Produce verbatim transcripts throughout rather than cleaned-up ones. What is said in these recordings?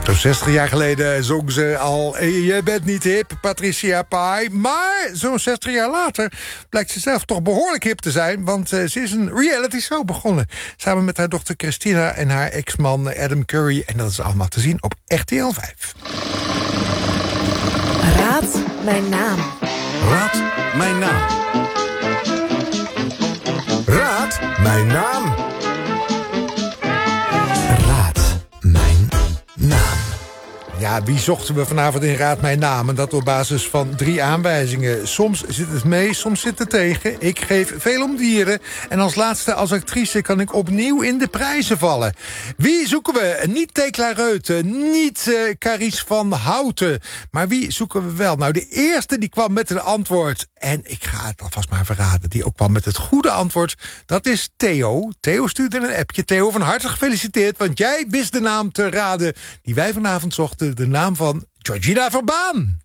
Zo'n zestig jaar geleden zong ze al... Je bent niet hip, Patricia Pai. Maar zo'n zestig jaar later blijkt ze zelf toch behoorlijk hip te zijn... want uh, ze is een reality show begonnen. Samen met haar dochter Christina en haar ex-man Adam Curry. En dat is allemaal te zien op R T L vijf. Raad mijn naam. Raad mijn naam. Raad mijn naam. Raad mijn naam. Ja, wie zochten we vanavond in Raad Mijn Naam? En dat op basis van drie aanwijzingen. Soms zit het mee, soms zit het tegen. Ik geef veel om dieren. En als laatste, als actrice, kan ik opnieuw in de prijzen vallen. Wie zoeken we? Niet Thekla Reuten, niet uh, Carice van Houten. Maar wie zoeken we wel? Nou, de eerste die kwam met een antwoord. En ik ga het alvast maar verraden. Die ook kwam met het goede antwoord. Dat is Theo. Theo stuurde een appje. Theo, van harte gefeliciteerd. Want jij wist de naam te raden die wij vanavond zochten. De naam van Georgina Verbaan.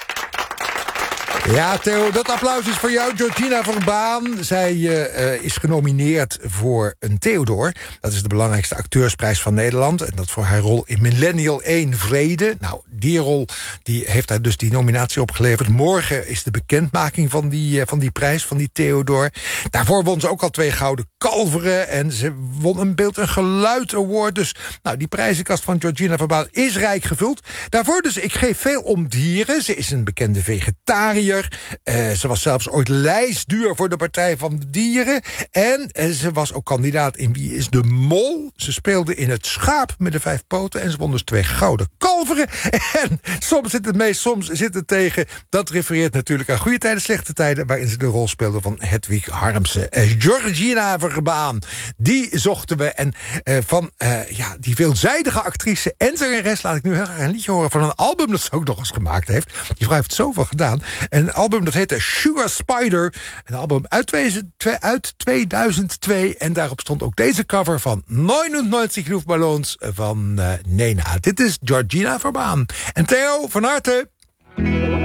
Ja, Theo, dat applaus is voor jou, Georgina Verbaan. Zij uh, is genomineerd voor een Theodor. Dat is de belangrijkste acteursprijs van Nederland. En dat voor haar rol in Millennial één Vrede. Nou, die rol die heeft haar dus die nominatie opgeleverd. Morgen is de bekendmaking van die, uh, van die prijs, van die Theodor. Daarvoor won ze ook al twee gouden kalveren. En ze won een beeld- en geluid award. Dus nou, die prijzenkast van Georgina Verbaan is rijk gevuld. Daarvoor dus, ik geef veel om dieren. Ze is een bekende vegetariër. Uh, ze was zelfs ooit lijstduur voor de Partij van de Dieren. En uh, ze was ook kandidaat in Wie is de Mol. Ze speelde in Het Schaap met de vijf poten. En ze won dus twee gouden kalveren. En soms zit het mee, soms zit het tegen. Dat refereert natuurlijk aan Goede Tijden, Slechte Tijden, waarin ze de rol speelde van Hedwig Harmsen. Uh, Georgina Verbaan, die zochten we. En uh, van uh, ja, die veelzijdige actrice en zangeres laat ik nu heel graag een liedje horen van een album dat ze ook nog eens gemaakt heeft. Die vrouw heeft zoveel gedaan. Een album dat heette Sugar Spider. Een album uit, uit tweeduizend twee. En daarop stond ook deze cover van negenennegentig Luftballons van uh, Nena. Dit is Georgina Verbaan. En Theo, van harte...